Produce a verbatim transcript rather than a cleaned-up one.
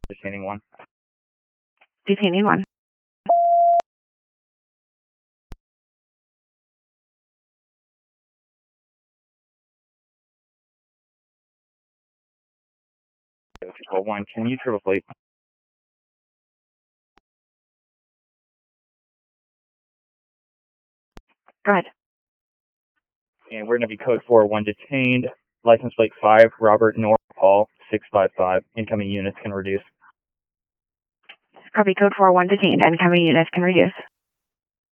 Detaining one. Detaining one. Control one, can you triple plate? Go ahead. And we're going to be code four one detained. License plate five, Robert North Hall, six five five. Incoming units can reduce. Copy code four one detained. Incoming units can reduce.